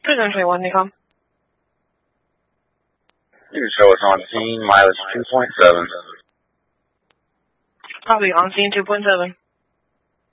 321, Nikon. You can show us on scene, mileage 2.7. Probably on scene 2.7.